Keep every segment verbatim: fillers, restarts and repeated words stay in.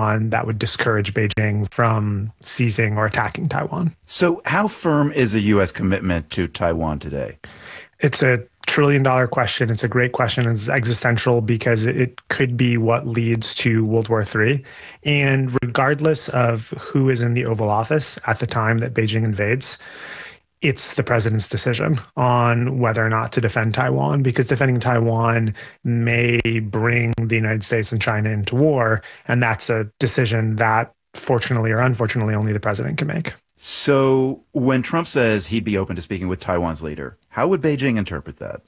Taiwan that would discourage Beijing from seizing or attacking Taiwan. So how firm is the U S commitment to Taiwan today? It's a trillion dollar question. It's a great question. It's existential because it could be what leads to World War Three. And regardless of who is in the Oval Office at the time that Beijing invades, it's the president's decision on whether or not to defend Taiwan, because defending Taiwan may bring the United States and China into war. And that's a decision that, fortunately or unfortunately, only the president can make. So when Trump says he'd be open to speaking with Taiwan's leader, how would Beijing interpret that?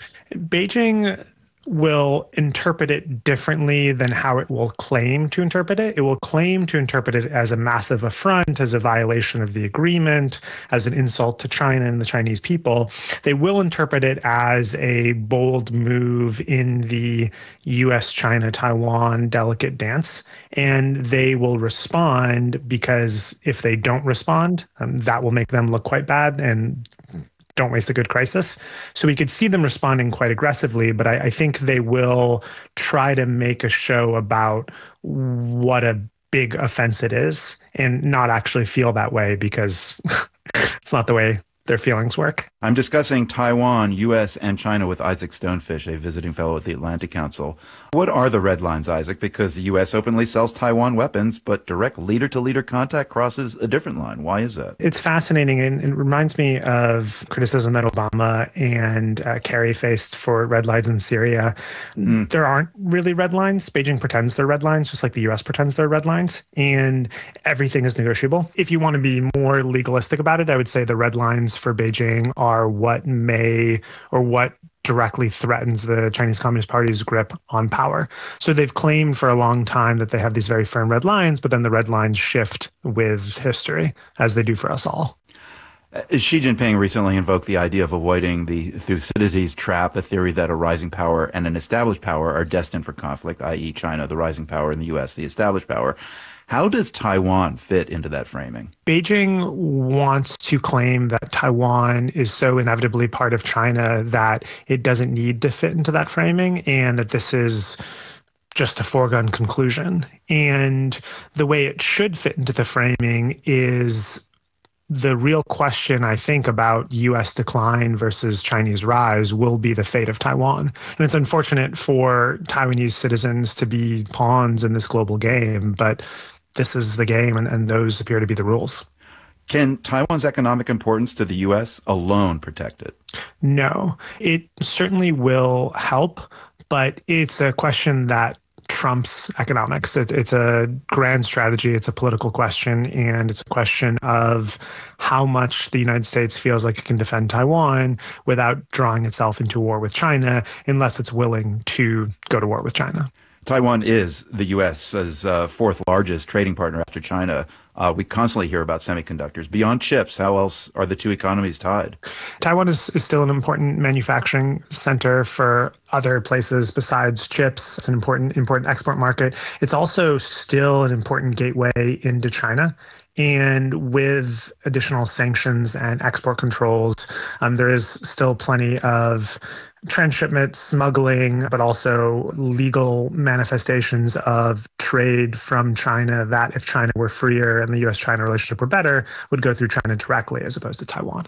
Beijing will interpret it differently than how it will claim to interpret it. It will claim to interpret it as a massive affront, as a violation of the agreement, as an insult to China and the Chinese people. They will interpret it as a bold move in the U S China Taiwan delicate dance, and they will respond, because if they don't respond, um, that will make them look quite bad, and don't waste a good crisis. So we could see them responding quite aggressively, but I, I think they will try to make a show about what a big offense it is and not actually feel that way, because it's not the way their feelings work. I'm discussing Taiwan, U S, and China with Isaac Stonefish, a visiting fellow at the Atlantic Council. What are the red lines, Isaac? Because the U S openly sells Taiwan weapons, but direct leader-to-leader contact crosses a different line. Why is that? It's fascinating, and it reminds me of criticism that Obama and uh, Kerry faced for red lines in Syria. Mm. There aren't really red lines. Beijing pretends they're red lines, just like the U S pretends they're red lines, and everything is negotiable. If you want to be more legalistic about it, I would say the red lines for Beijing are what may or what directly threatens the Chinese Communist Party's grip on power. So they've claimed for a long time that they have these very firm red lines, but then the red lines shift with history, as they do for us all. Xi Jinping recently invoked the idea of avoiding the Thucydides trap, a theory that a rising power and an established power are destined for conflict, that is. China, the rising power, and the U S, the established power. How does Taiwan fit into that framing? Beijing wants to claim that Taiwan is so inevitably part of China that it doesn't need to fit into that framing, and that this is just a foregone conclusion. And the way it should fit into the framing is the real question, I think, about U S decline versus Chinese rise will be the fate of Taiwan. And it's unfortunate for Taiwanese citizens to be pawns in this global game, but this is the game, and, and those appear to be the rules. Can Taiwan's economic importance to the U S alone protect it? No, it certainly will help, but it's a question that trumps economics. It, it's a grand strategy. It's a political question, and it's a question of how much the United States feels like it can defend Taiwan without drawing itself into war with China, unless it's willing to go to war with China. Taiwan is the U S's uh, fourth largest trading partner after China. Uh, we constantly hear about semiconductors. Beyond chips, how else are the two economies tied? Taiwan is, is still an important manufacturing center for other places besides chips. It's an important, important export market. It's also still an important gateway into China. And with additional sanctions and export controls, um, there is still plenty of transshipment smuggling, but also legal manifestations of trade from China that, if China were freer and the U S China relationship were better, would go through China directly as opposed to Taiwan.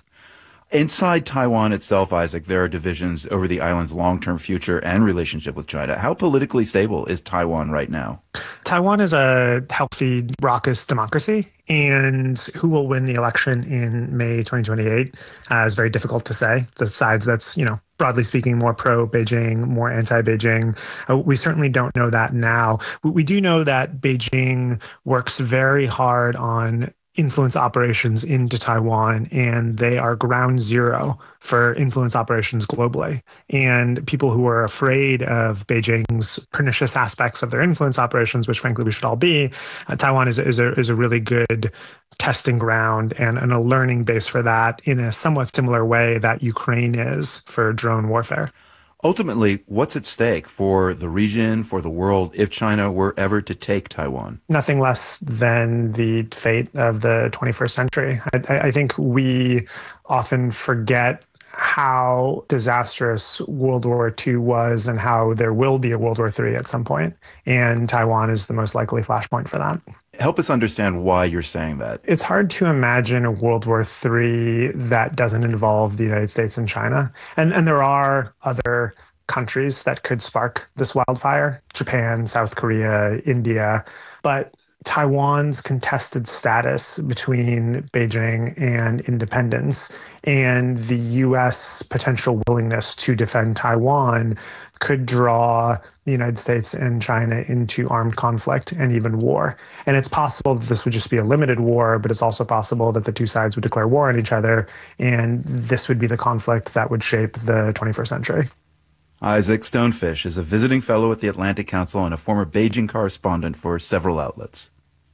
Inside Taiwan itself, Isaac, there are divisions over the island's long-term future and relationship with China. How politically stable is Taiwan right now? Taiwan is a healthy, raucous democracy, and who will win the election in May twenty twenty-eight uh, is very difficult to say. The sides that's, you know, broadly speaking, more pro-Beijing, more anti-Beijing. Uh, we certainly don't know that now. We, we do know that Beijing works very hard on influence operations into Taiwan, and they are ground zero for influence operations globally. And people who are afraid of Beijing's pernicious aspects of their influence operations, which frankly we should all be, uh, Taiwan is, is, a, is a really good testing ground and, and a learning base for that, in a somewhat similar way that Ukraine is for drone warfare. Ultimately, what's at stake for the region, for the world, if China were ever to take Taiwan? Nothing less than the fate of the twenty-first century. I, I think we often forget how disastrous World War Two was and how there will be a World War Three at some point. And Taiwan is the most likely flashpoint for that. Help us understand why you're saying that. It's hard to imagine a World War Three that doesn't involve the United States and China. And, and there are other countries that could spark this wildfire: Japan, South Korea, India. But Taiwan's contested status between Beijing and independence and the U S potential willingness to defend Taiwan could draw the United States and China into armed conflict and even war. And it's possible that this would just be a limited war, but it's also possible that the two sides would declare war on each other, and this would be the conflict that would shape the twenty-first century. Isaac Stonefish is a visiting fellow at the Atlantic Council and a former Beijing correspondent for several outlets.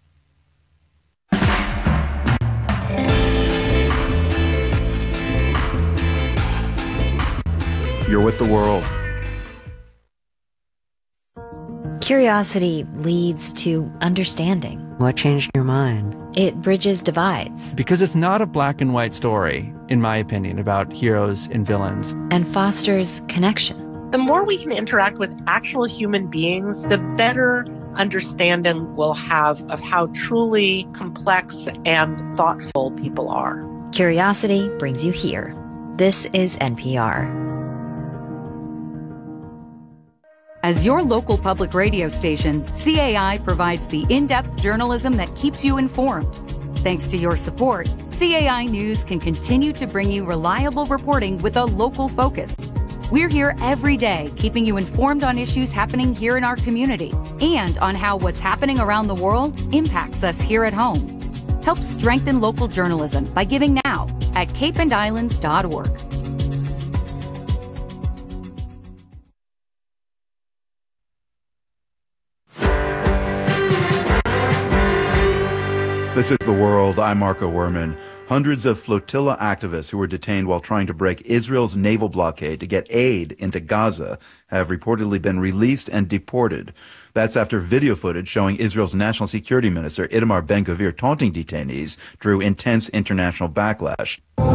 You're with The World. Curiosity leads to understanding. What changed your mind? It bridges divides. Because it's not a black and white story, in my opinion, about heroes and villains. And fosters connection. The more we can interact with actual human beings, the better understanding we'll have of how truly complex and thoughtful people are. Curiosity brings you here. This is N P R. As your local public radio station, C A I provides the in-depth journalism that keeps you informed. Thanks to your support, C A I News can continue to bring you reliable reporting with a local focus. We're here every day, keeping you informed on issues happening here in our community and on how what's happening around the world impacts us here at home. Help strengthen local journalism by giving now at cape and islands dot org. This is The World. I'm Marco Werman. Hundreds of flotilla activists who were detained while trying to break Israel's naval blockade to get aid into Gaza have reportedly been released and deported. That's after video footage showing Israel's National Security Minister Itamar Ben-Gvir taunting detainees drew intense international backlash.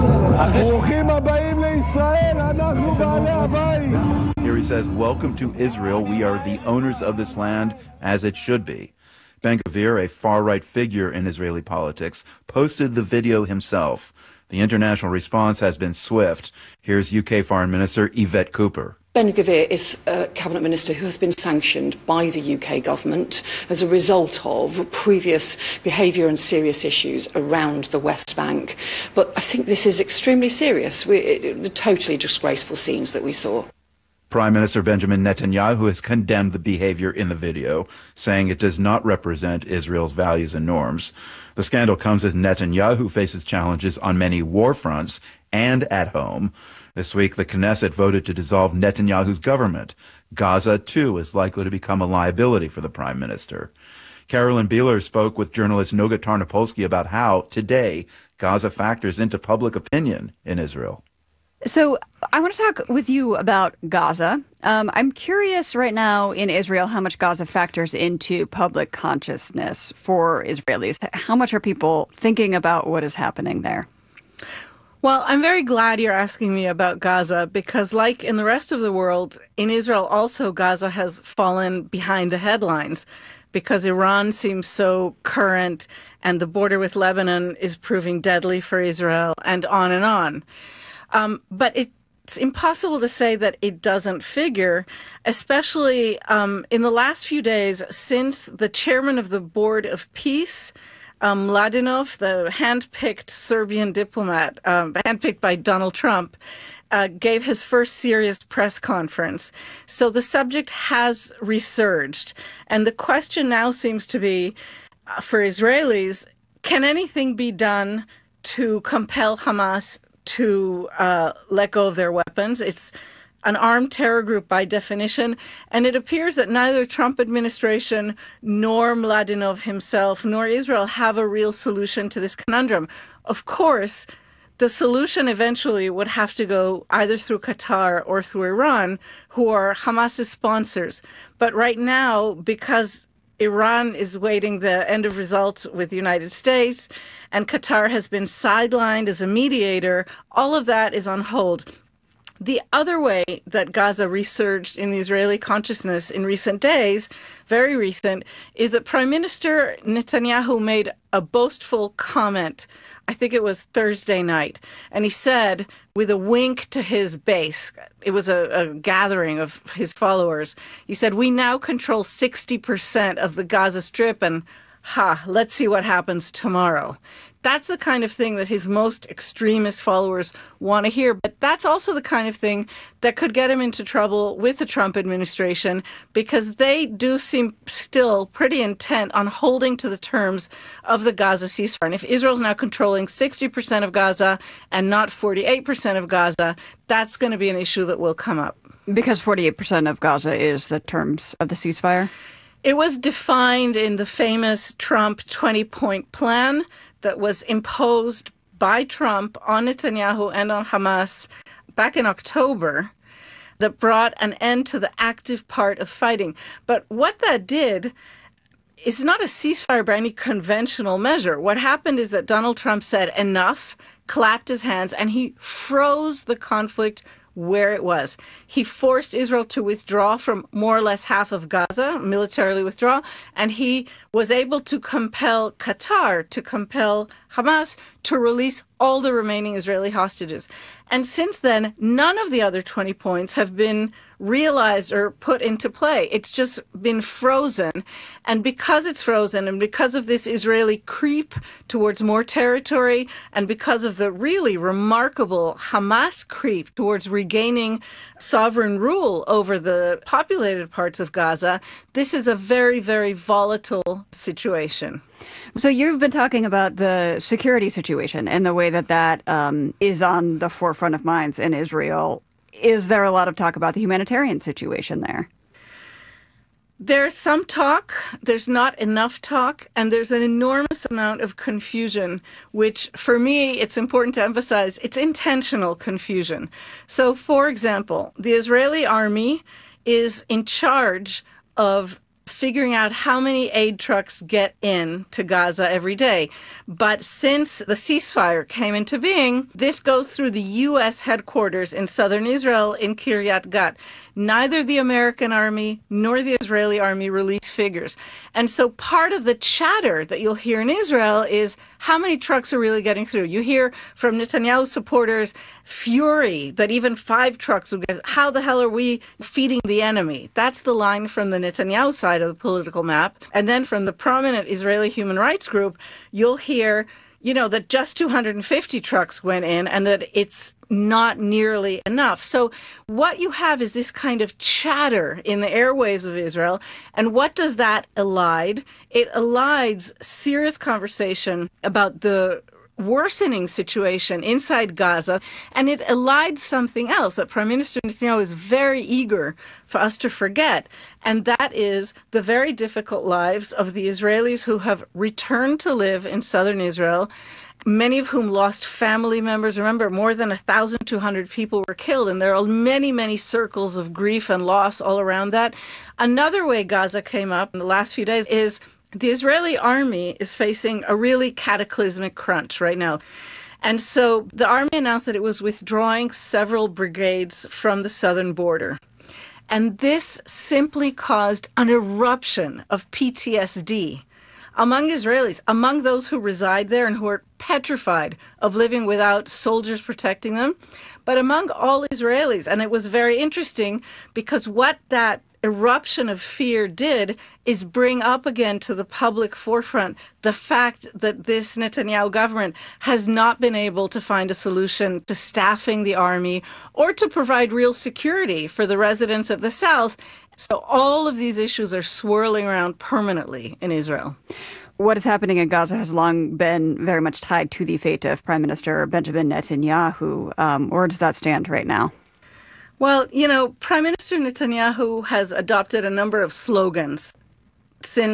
Here he says, "Welcome to Israel. We are the owners of this land, as it should be." Ben-Gvir, a far-right figure in Israeli politics, posted the video himself. The international response has been swift. Here's U K Foreign Minister Yvette Cooper. Ben-Gvir is a cabinet minister who has been sanctioned by the U K government as a result of previous behaviour and serious issues around the West Bank. But I think this is extremely serious. We, it, the totally disgraceful scenes that we saw. Prime Minister Benjamin Netanyahu has condemned the behavior in the video, saying it does not represent Israel's values and norms. The scandal comes as Netanyahu faces challenges on many war fronts and at home. This week, the Knesset voted to dissolve Netanyahu's government. Gaza, too, is likely to become a liability for the prime minister. Carolyn Beeler spoke with journalist Noga Tarnopolsky about how, today, Gaza factors into public opinion in Israel. So I want to talk with you about Gaza. Um, I'm curious right now in Israel how much Gaza factors into public consciousness for Israelis. How much are people thinking about what is happening there? Well, I'm very glad you're asking me about Gaza because, like in the rest of the world, in Israel also Gaza has fallen behind the headlines because Iran seems so current and the border with Lebanon is proving deadly for Israel and on and on. Um, but it's impossible to say that it doesn't figure, especially um, in the last few days since the chairman of the Board of Peace, um, Mladinov, the hand-picked Serbian diplomat, um, handpicked by Donald Trump, uh, gave his first serious press conference. So the subject has resurged. And the question now seems to be, uh, for Israelis, can anything be done to compel Hamas to uh, let go of their weapons? It's an armed terror group by definition, and it appears that neither Trump administration nor Mladinov himself nor Israel have a real solution to this conundrum. Of course, the solution eventually would have to go either through Qatar or through Iran, who are Hamas's sponsors. But right now, because Iran is waiting the end of results with the United States, and Qatar has been sidelined as a mediator. All of that is on hold. The other way that Gaza resurged in the Israeli consciousness in recent days, very recent, is that Prime Minister Netanyahu made a boastful comment. I think it was Thursday night. And he said, with a wink to his base, it was a, a gathering of his followers, he said, we now control sixty percent of the Gaza Strip, and ha, let's see what happens tomorrow. That's the kind of thing that his most extremist followers want to hear. But that's also the kind of thing that could get him into trouble with the Trump administration, because they do seem still pretty intent on holding to the terms of the Gaza ceasefire. And if Israel's now controlling sixty percent of Gaza and not forty-eight percent of Gaza, that's going to be an issue that will come up. Because forty-eight percent of Gaza is the terms of the ceasefire? It was defined in the famous Trump twenty-point plan that was imposed by Trump on Netanyahu and on Hamas back in October, that brought an end to the active part of fighting. But what that did is not a ceasefire by any conventional measure. What happened is that Donald Trump said enough, clapped his hands, and he froze the conflict where it was. He forced Israel to withdraw from more or less half of Gaza, militarily withdraw, and he was able to compel Qatar, to compel Hamas to release all the remaining Israeli hostages. And since then, none of the other twenty points have been realized or put into play. It's just been frozen. And because it's frozen, and because of this Israeli creep towards more territory, and because of the really remarkable Hamas creep towards regaining sovereign rule over the populated parts of Gaza, this is a very, very volatile situation. So you've been talking about the security situation and the way that that um, is on the forefront of minds in Israel. Is there a lot of talk about the humanitarian situation there? There's some talk, there's not enough talk, and there's an enormous amount of confusion, which for me, it's important to emphasize, it's intentional confusion. So, for example, the Israeli army is in charge of figuring out how many aid trucks get in to Gaza every day. But since the ceasefire came into being, this goes through the U S headquarters in southern Israel in Kiryat Gat. Neither the American army nor the Israeli army release figures. And so part of the chatter that you'll hear in Israel is how many trucks are really getting through. You hear from Netanyahu supporters fury that even five trucks would get. How the hell are we feeding the enemy? That's the line from the Netanyahu side of the political map. And then from the prominent Israeli human rights group, you'll hear, you know, that just two hundred fifty trucks went in and that it's not nearly enough. So what you have is this kind of chatter in the airwaves of Israel. And what does that elide? It elides serious conversation about the worsening situation inside Gaza, and it elides something else that Prime Minister Netanyahu is very eager for us to forget, and that is the very difficult lives of the Israelis who have returned to live in southern Israel, many of whom lost family members. Remember, more than one thousand two hundred people were killed, and there are many, many circles of grief and loss all around that. Another way Gaza came up in the last few days is the Israeli army is facing a really cataclysmic crunch right now. And so the army announced that it was withdrawing several brigades from the southern border. And this simply caused an eruption of P T S D among Israelis, among those who reside there and who are petrified of living without soldiers protecting them, but among all Israelis. And it was very interesting because what that eruption of fear did is bring up again to the public forefront the fact that this Netanyahu government has not been able to find a solution to staffing the army or to provide real security for the residents of the South. So all of these issues are swirling around permanently in Israel. What is happening in Gaza has long been very much tied to the fate of Prime Minister Benjamin Netanyahu. Um, where does that stand right now? Well, you know, Prime Minister Netanyahu has adopted a number of slogans since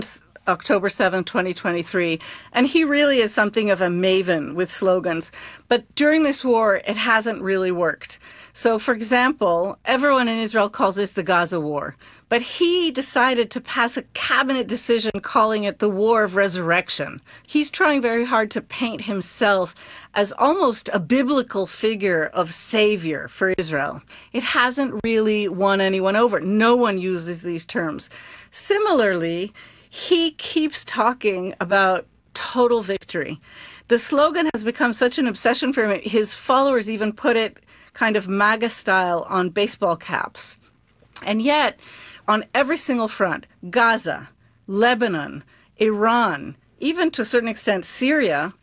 October seventh, twenty twenty-three. And he really is something of a maven with slogans. But during this war, it hasn't really worked. So, for example, everyone in Israel calls this the Gaza War. But he decided to pass a cabinet decision calling it the War of Resurrection. He's trying very hard to paint himself as almost a biblical figure of savior for Israel. It hasn't really won anyone over. No one uses these terms. Similarly, he keeps talking about total victory. The slogan has become such an obsession for him. His followers even put it kind of MAGA style on baseball caps. And yet, on every single front, Gaza, Lebanon, Iran, even to a certain extent Syria,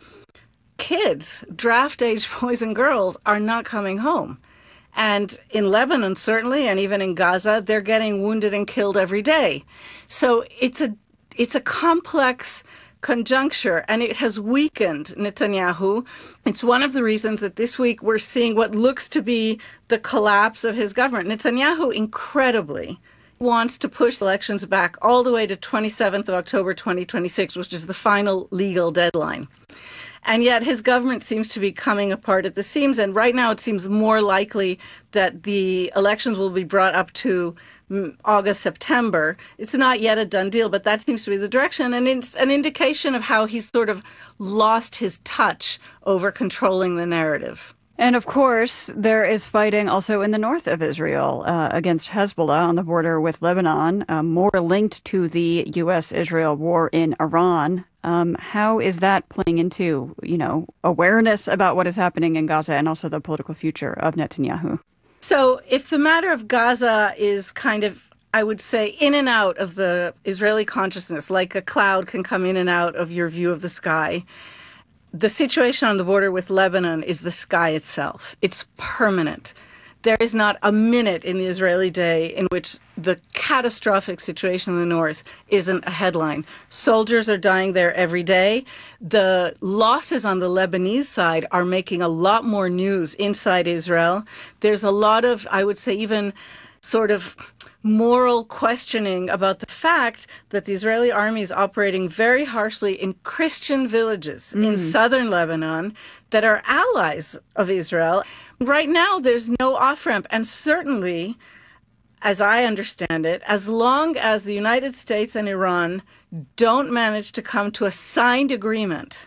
kids, draft-age boys and girls, are not coming home. And in Lebanon, certainly, and even in Gaza, they're getting wounded and killed every day. So it's a it's a complex conjuncture, and it has weakened Netanyahu. It's one of the reasons that this week we're seeing what looks to be the collapse of his government. Netanyahu, incredibly, wants to push elections back all the way to twenty-seventh of October twenty twenty-six, which is the final legal deadline. And yet his government seems to be coming apart at the seams. And right now it seems more likely that the elections will be brought up to August, September. It's not yet a done deal, but that seems to be the direction. And it's an indication of how he's sort of lost his touch over controlling the narrative. And of course, there is fighting also in the north of Israel uh, against Hezbollah on the border with Lebanon, uh, more linked to the U S Israel war in Iran. Um, how is that playing into, you know, awareness about what is happening in Gaza and also the political future of Netanyahu? So if the matter of Gaza is kind of, I would say, in and out of the Israeli consciousness, like a cloud can come in and out of your view of the sky, the situation on the border with Lebanon is the sky itself. It's permanent. There is not a minute in the Israeli day in which the catastrophic situation in the north isn't a headline. Soldiers are dying there every day. The losses on the Lebanese side are making a lot more news inside Israel. There's a lot of, I would say, even sort of moral questioning about the fact that the Israeli army is operating very harshly in Christian villages mm. in southern Lebanon that are allies of Israel. Right now, there's no off-ramp. And certainly, as I understand it, as long as the United States and Iran don't manage to come to a signed agreement,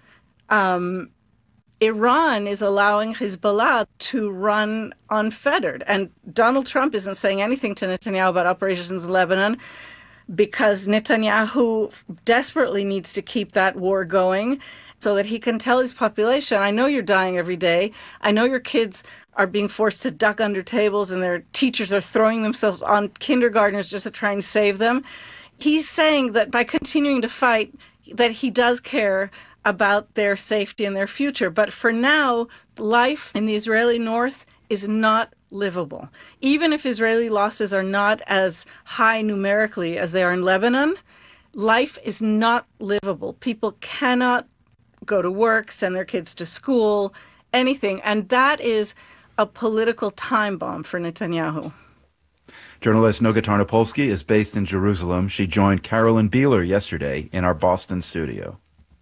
um, Iran is allowing Hezbollah to run unfettered. And Donald Trump isn't saying anything to Netanyahu about operations in Lebanon because Netanyahu desperately needs to keep that war going so that he can tell his population, I know you're dying every day. I know your kids are being forced to duck under tables and their teachers are throwing themselves on kindergartners just to try and save them. He's saying that by continuing to fight, that he does care about their safety and their future. But for now, life in the Israeli north is not livable. Even if Israeli losses are not as high numerically as they are in Lebanon, life is not livable. People cannot go to work, send their kids to school, anything. And that is a political time bomb for Netanyahu. Journalist Noga Tarnopolsky is based in Jerusalem. She joined Carolyn Beeler yesterday in our Boston studio.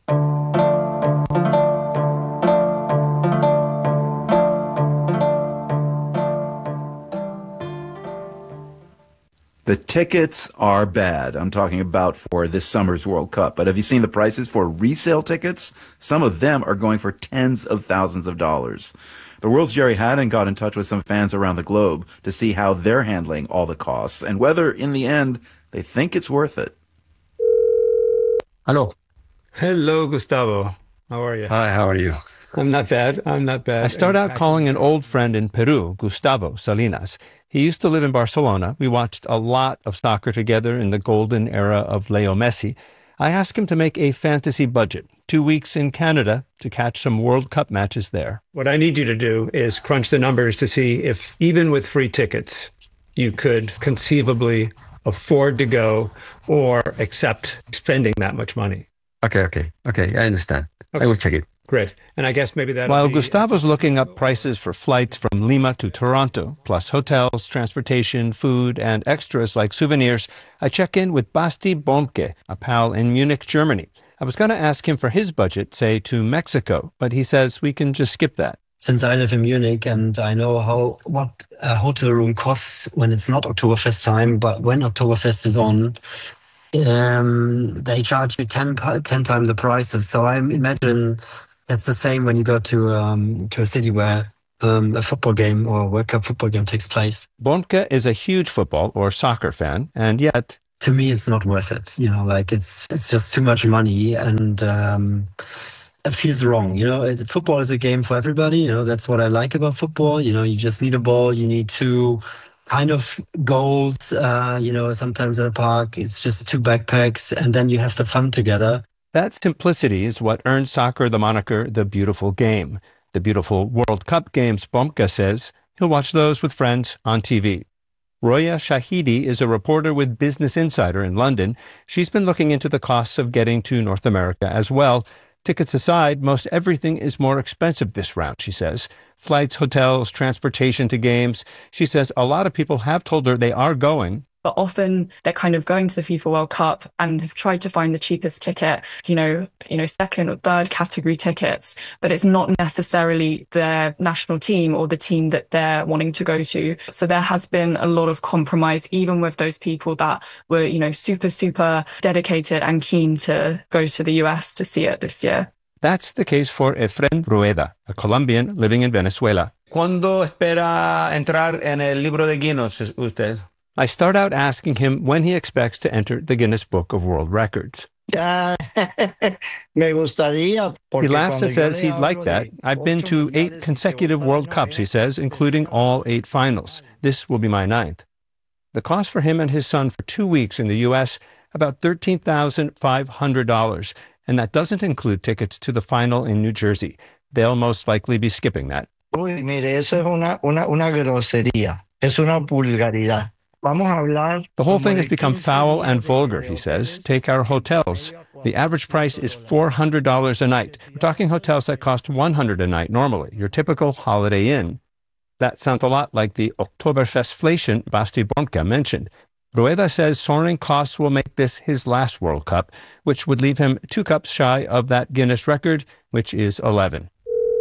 The tickets are bad. I'm talking about for this summer's World Cup. But have you seen the prices for resale tickets? Some of them are going for tens of thousands of dollars. The World's Jerry Haddon got in touch with some fans around the globe to see how they're handling all the costs and whether, in the end, they think it's worth it. Hello. Hello, Gustavo. How are you? Hi, how are you? I'm not bad. I'm not bad. I start out calling an old friend in Peru, Gustavo Salinas. He used to live in Barcelona. We watched a lot of soccer together in the golden era of Leo Messi. I asked him to make a fantasy budget, two weeks in Canada to catch some World Cup matches there. What I need you to do is crunch the numbers to see if, even with free tickets, you could conceivably afford to go or accept spending that much money. Okay, okay, okay, I understand. Okay. I will check it. Great. And I guess maybe that. While be... Gustavo's looking up prices for flights from Lima to Toronto, plus hotels, transportation, food, and extras like souvenirs, I check in with Basti Bomke, a pal in Munich, Germany. I was going to ask him for his budget, say, to Mexico, but he says we can just skip that. Since I live in Munich and I know how what a hotel room costs when it's not Oktoberfest time, but when Oktoberfest is on, um, they charge you ten, ten times the prices. So I imagine that's the same when you go to um, to a city where um, a football game or a World Cup football game takes place. Bonke is a huge football or soccer fan, and yet... To me, it's not worth it. You know, like it's it's just too much money and um, it feels wrong. You know, it, football is a game for everybody. You know, that's what I like about football. You know, you just need a ball. You need two kind of goals. Uh, you know, sometimes in a park, it's just two backpacks and then you have the fun together. That simplicity is what earned soccer the moniker the beautiful game. The beautiful World Cup games, Bomke says, he'll watch those with friends on T V. Roya Shahidi is a reporter with Business Insider in London. She's been looking into the costs of getting to North America as well. Tickets aside, most everything is more expensive this round, she says. Flights, hotels, transportation to games. She says a lot of people have told her they are going. But often they're kind of going to the FIFA World Cup and have tried to find the cheapest ticket, you know, you know, second or third category tickets, but it's not necessarily their national team or the team that they're wanting to go to. So there has been a lot of compromise, even with those people that were, you know, super, super dedicated and keen to go to the U S to see it this year. That's the case for Efren Rueda, a Colombian living in Venezuela. ¿Cuándo espera entrar en el libro de Guinness usted? I start out asking him when he expects to enter the Guinness Book of World Records. He laughs and says he'd like that. I've been to eight consecutive World Cups, he says, including all eight finals. This will be my ninth. The cost for him and his son for two weeks in the U S, about thirteen thousand five hundred dollars. And that doesn't include tickets to the final in New Jersey. They'll most likely be skipping that. Uy, mire, eso es una, una, una grosería. Es una vulgaridad. The whole thing has become foul and vulgar, he says. Take our hotels. The average price is four hundred dollars a night. We're talking hotels that cost one hundred dollars a night normally, your typical Holiday Inn. That sounds a lot like the Oktoberfestflation Basti Bomke mentioned. Rueda says soaring costs will make this his last World Cup, which would leave him two cups shy of that Guinness record, which is eleven.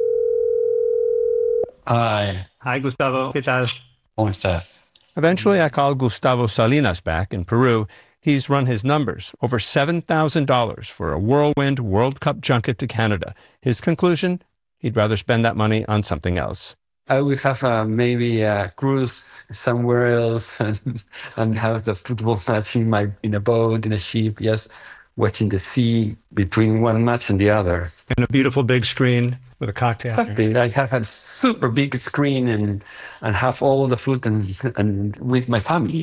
Hi. Hi, Gustavo. ¿Qué tal? ¿Cómo estás? Eventually, I call Gustavo Salinas back in Peru. He's run his numbers, over seven thousand dollars for a whirlwind World Cup junket to Canada. His conclusion? He'd rather spend that money on something else. I will have uh, maybe a cruise somewhere else and, and have the football match in, my, in a boat, in a ship, yes, watching the sea between one match and the other. And a beautiful big screen with a cocktail. Exactly. I have a super big screen and and have all the food and and with my family.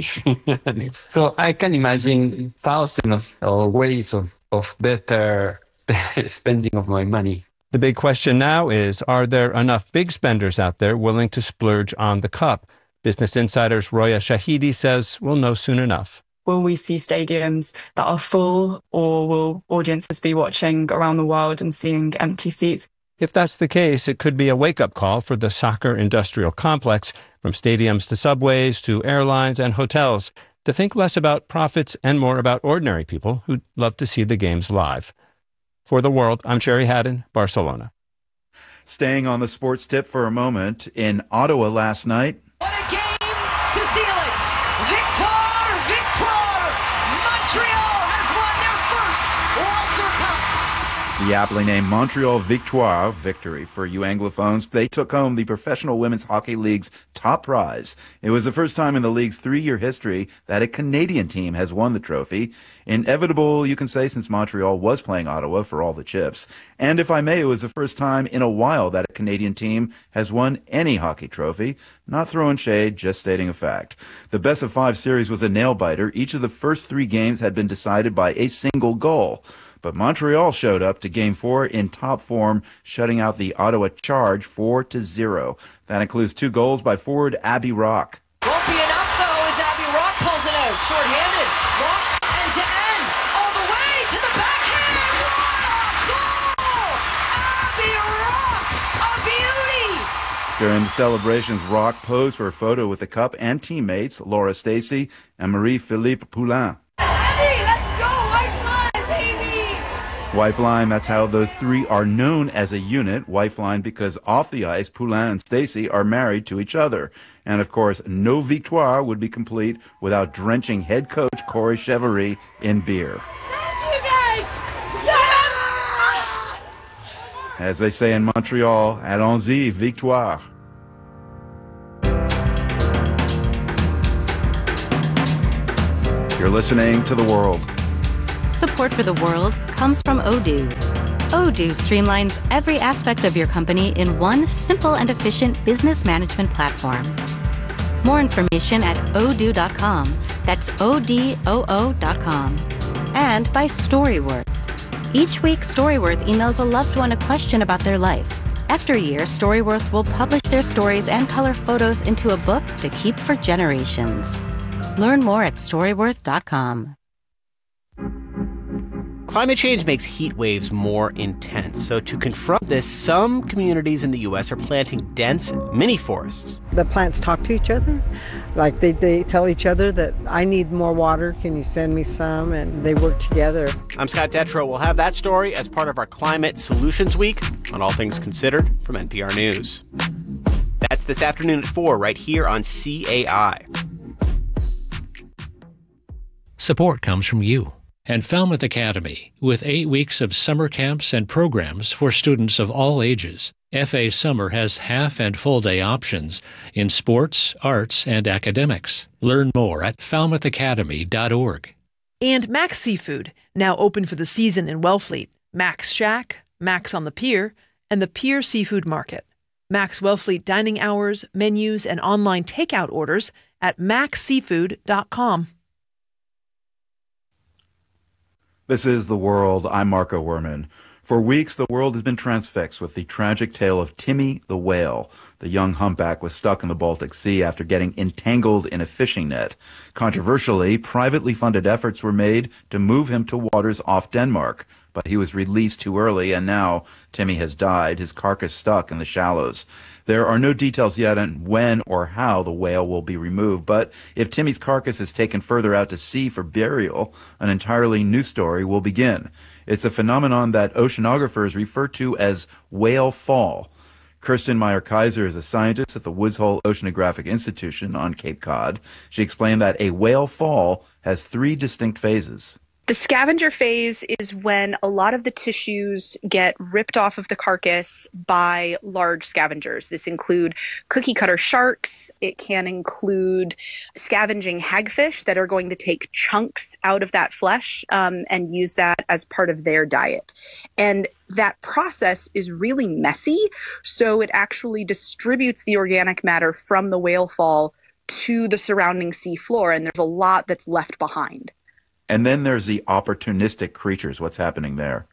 So I can imagine thousands of uh, ways of, of better spending of my money. The big question now is, are there enough big spenders out there willing to splurge on the cup? Business Insider's Roya Shahidi says we'll know soon enough. Will we see stadiums that are full, or will audiences be watching around the world and seeing empty seats? If that's the case, it could be a wake-up call for the soccer industrial complex, from stadiums to subways to airlines and hotels, to think less about profits and more about ordinary people who'd love to see the games live. For The World, I'm Cherry Haddon, Barcelona. Staying on the sports tip for a moment, in Ottawa last night. What a game to seal it! Victoire! Victoire! Montreal has won their first Walter Cup! The aptly named Montreal Victoire, victory for you Anglophones. They took home the Professional Women's Hockey League's top prize. It was the first time in the league's three-year history that a Canadian team has won the trophy. Inevitable, you can say, since Montreal was playing Ottawa for all the chips. And if I may, it was the first time in a while that a Canadian team has won any hockey trophy. Not throwing shade, just stating a fact. The best of five series was a nail-biter. Each of the first three games had been decided by a single goal. But Montreal showed up to Game four in top form, shutting out the Ottawa Charge four to zero. That includes two goals by forward Abby Rock. Won't be enough, though, as Abby Rock pulls it out. Short-handed. Rock end-to-end. All the way to the backhand. What a goal! Abby During the celebrations, Rock posed for a photo with the Cup and teammates Laura Stacey and Marie-Philippe Poulin. Hey, let's go, Wife Line, baby! Wife Line, that's how those three are known as a unit. Wife Line because off the ice, Poulin and Stacey are married to each other. And of course, no victoire would be complete without drenching head coach Corey Chevary in beer. Thank you, guys! Yes! As they say in Montreal, allons-y, victoire. You're listening to The World. Support for The World comes from Odoo. Odoo streamlines every aspect of your company in one simple and efficient business management platform. More information at odoo dot com. That's O D O O dot com. And by Storyworth. Each week, Storyworth emails a loved one a question about their life. After a year, Storyworth will publish their stories and color photos into a book to keep for generations. Learn more at storyworth dot com. Climate change makes heat waves more intense. So to confront this, some communities in the U S are planting dense mini forests. The plants talk to each other. Like they, they tell each other that I need more water. Can you send me some? And they work together. I'm Scott Detrow. We'll have that story as part of our Climate Solutions Week on All Things Considered from N P R News. That's this afternoon at four right here on C A I. Support comes from you and Falmouth Academy, with eight weeks of summer camps and programs for students of all ages. F A Summer has half and full day options in sports, arts, and academics. Learn more at falmouth academy dot org. And Max Seafood, now open for the season in Wellfleet. Max Shack, Max on the Pier, and the Pier Seafood Market. Max Wellfleet dining hours, menus, and online takeout orders at max seafood dot com. This is The World. I'm Marco Werman. For weeks, the world has been transfixed with the tragic tale of Timmy the whale. The young humpback was stuck in the Baltic Sea after getting entangled in a fishing net. Controversially, privately funded efforts were made to move him to waters off Denmark, but he was released too early, and now Timmy has died, his carcass stuck in the shallows. There are no details yet on when or how the whale will be removed, but if Timmy's carcass is taken further out to sea for burial, an entirely new story will begin. It's a phenomenon that oceanographers refer to as whale fall. Kirsten Meyer-Kaiser is a scientist at the Woods Hole Oceanographic Institution on Cape Cod. She explained that a whale fall has three distinct phases. The scavenger phase is when a lot of the tissues get ripped off of the carcass by large scavengers. This include cookie cutter sharks. It can include scavenging hagfish that are going to take chunks out of that flesh um, and use that as part of their diet. And that process is really messy, so it actually distributes the organic matter from the whale fall to the surrounding sea floor, and there's a lot that's left behind. And then there's the opportunistic creatures. What's happening there?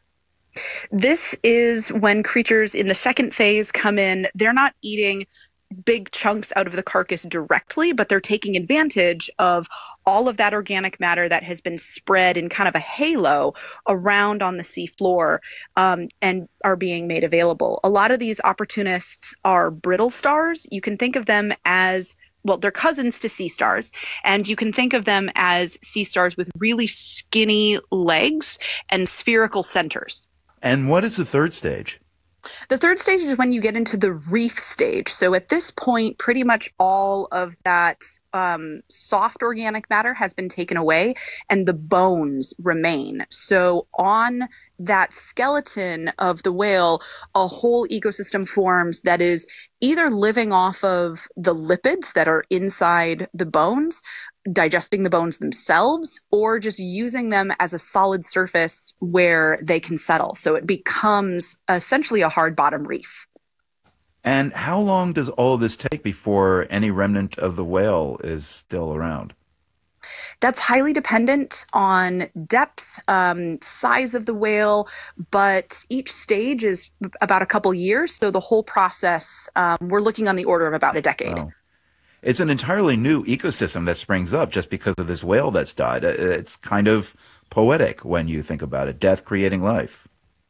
This is when creatures in the second phase come in. They're not eating big chunks out of the carcass directly, but they're taking advantage of all of that organic matter that has been spread in kind of a halo around on the sea floor um, and are being made available. A lot of these opportunists are brittle stars. You can think of them as Well, they're cousins to sea stars, and you can think of them as sea stars with really skinny legs and spherical centers. And what is the third stage? The third stage is when you get into the reef stage. So at this point, pretty much all of that um, soft organic matter has been taken away and the bones remain. So on that skeleton of the whale, a whole ecosystem forms that is either living off of the lipids that are inside the bones, digesting the bones themselves, or just using them as a solid surface where they can settle. So it becomes essentially a hard bottom reef. And how long does all of this take before any remnant of the whale is still around? That's highly dependent on depth, um, size of the whale, but each stage is about a couple years. So the whole process, um, we're looking on the order of about a decade. Wow. It's an entirely new ecosystem that springs up just because of this whale that's died. It's kind of poetic when you think about it, death creating life.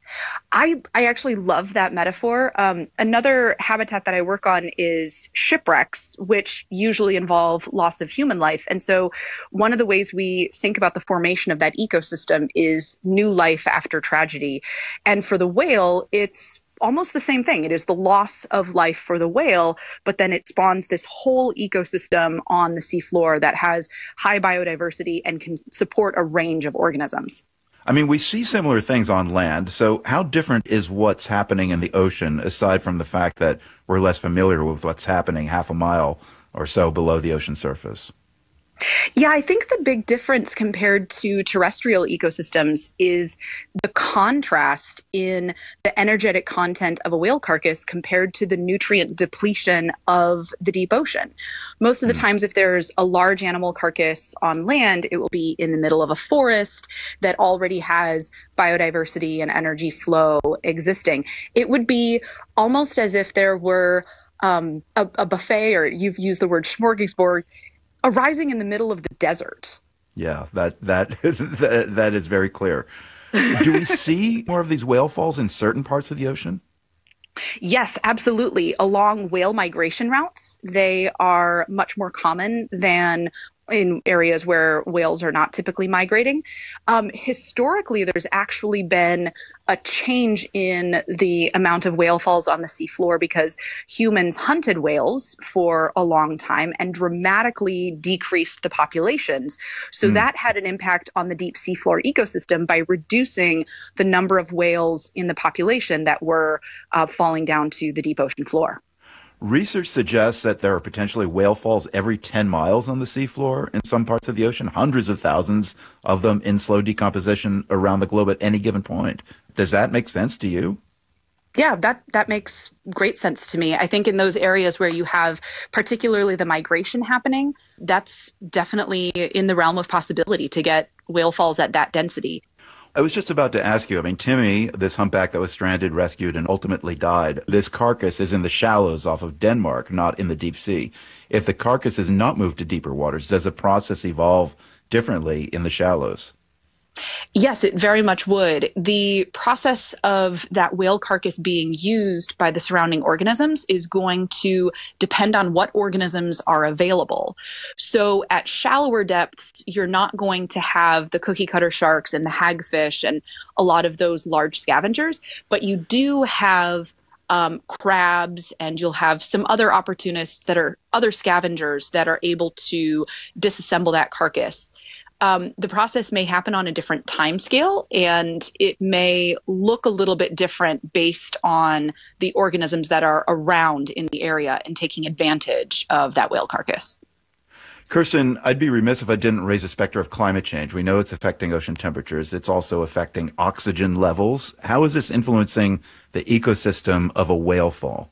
I, I actually love that metaphor. Um, another habitat that I work on is shipwrecks, which usually involve loss of human life. And so one of the ways we think about the formation of that ecosystem is new life after tragedy. And for the whale, it's almost the same thing. It is the loss of life for the whale, but then it spawns this whole ecosystem on the seafloor that has high biodiversity and can support a range of organisms. I mean, we see similar things on land. So how different is what's happening in the ocean, aside from the fact that we're less familiar with what's happening half a mile or so below the ocean surface? Yeah, I think the big difference compared to terrestrial ecosystems is the contrast in the energetic content of a whale carcass compared to the nutrient depletion of the deep ocean. Most of the times, if there's a large animal carcass on land, it will be in the middle of a forest that already has biodiversity and energy flow existing. It would be almost as if there were um, a, a buffet, or you've used the word smorgasbord, arising in the middle of the desert. Yeah, that that that, that is very clear. Do we see more of these whale falls in certain parts of the ocean? Yes, absolutely. Along whale migration routes, they are much more common than in areas where whales are not typically migrating. Um, historically, there's actually been a change in the amount of whale falls on the seafloor because humans hunted whales for a long time and dramatically decreased the populations. So mm. that had an impact on the deep seafloor ecosystem by reducing the number of whales in the population that were uh, falling down to the deep ocean floor. Research suggests that there are potentially whale falls every ten miles on the seafloor in some parts of the ocean, hundreds of thousands of them in slow decomposition around the globe at any given point. Does that make sense to you? Yeah, that, that makes great sense to me. I think in those areas where you have particularly the migration happening, that's definitely in the realm of possibility to get whale falls at that density. I was just about to ask you, I mean, Timmy, this humpback that was stranded, rescued, and ultimately died, this carcass is in the shallows off of Denmark, not in the deep sea. If the carcass is not moved to deeper waters, does the process evolve differently in the shallows? Yes, it very much would. The process of that whale carcass being used by the surrounding organisms is going to depend on what organisms are available. So at shallower depths, you're not going to have the cookie cutter sharks and the hagfish and a lot of those large scavengers, but you do have um, crabs, and you'll have some other opportunists that are other scavengers that are able to disassemble that carcass. Um, the process may happen on a different time scale, and it may look a little bit different based on the organisms that are around in the area and taking advantage of that whale carcass. Kirsten, I'd be remiss if I didn't raise the specter of climate change. We know it's affecting ocean temperatures. It's also affecting oxygen levels. How is this influencing the ecosystem of a whale fall?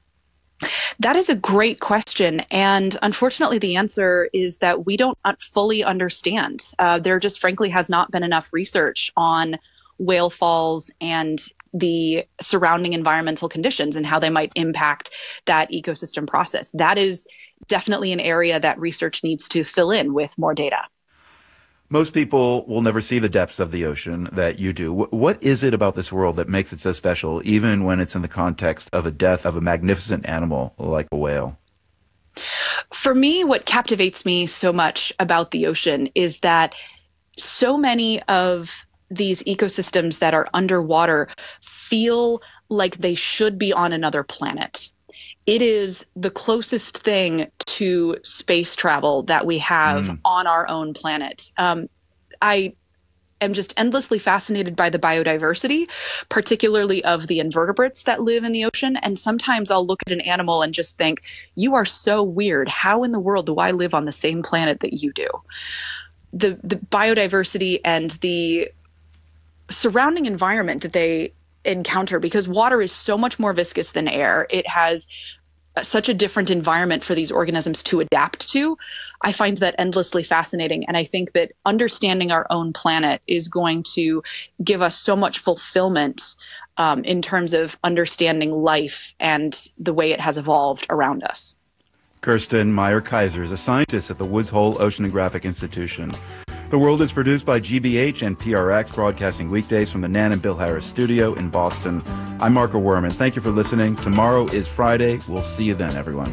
That is a great question. And unfortunately, the answer is that we don't fully understand. Uh, there just frankly has not been enough research on whale falls and the surrounding environmental conditions and how they might impact that ecosystem process. That is definitely an area that research needs to fill in with more data. Most people will never see the depths of the ocean that you do. What is it about this world that makes it so special, even when it's in the context of a death of a magnificent animal like a whale? For me, what captivates me so much about the ocean is that so many of these ecosystems that are underwater feel like they should be on another planet. It is the closest thing to space travel that we have mm. on our own planet. Um, I am just endlessly fascinated by the biodiversity, particularly of the invertebrates that live in the ocean. And sometimes I'll look at an animal and just think, you are so weird. How in the world do I live on the same planet that you do? The, the biodiversity and the surrounding environment that they encounter, because water is so much more viscous than air. It has such a different environment for these organisms to adapt to. I find that endlessly fascinating. And I think that understanding our own planet is going to give us so much fulfillment um, in terms of understanding life and the way it has evolved around us. Kirsten Meyer-Kaiser is a scientist at the Woods Hole Oceanographic Institution. The World is produced by G B H and P R X, broadcasting weekdays from the Nan and Bill Harris studio in Boston. I'm Marco Werman. Thank you for listening. Tomorrow is Friday. We'll see you then, everyone.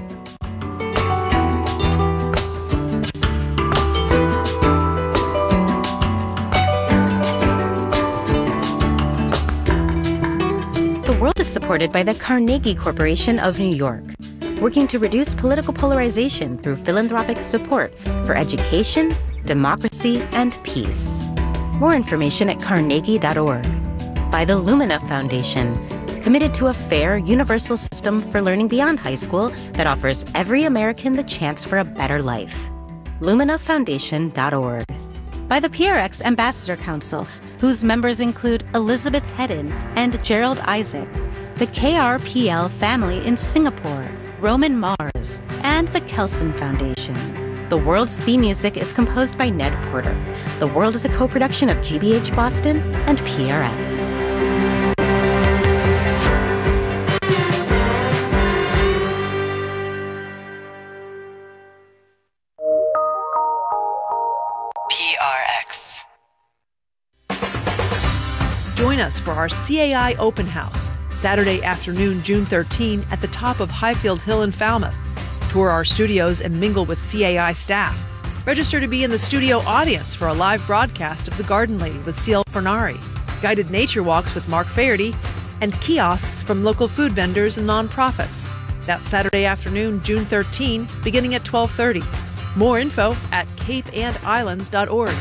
The World is supported by the Carnegie Corporation of New York, working to reduce political polarization through philanthropic support for education, democracy, and peace. More information at carnegie dot org. By the Lumina Foundation, committed to a fair, universal system for learning beyond high school that offers every American the chance for a better life. lumina foundation dot org. By the P R X Ambassador Council, whose members include Elizabeth Hedden and Gerald Isaac, the K R P L family in Singapore, Roman Mars, and the Kelson Foundation. The World's theme music is composed by Ned Porter. The World is a co-production of G B H Boston and P R X. P R X. Join us for our C A I Open House, Saturday afternoon, June thirteenth, at the top of Highfield Hill in Falmouth. Tour our studios and mingle with C A I staff. Register to be in the studio audience for a live broadcast of The Garden Lady with C L Fornari, guided nature walks with Mark Faherty, and kiosks from local food vendors and nonprofits. That's Saturday afternoon, June thirteenth, beginning at twelve thirty. More info at cape and islands dot org.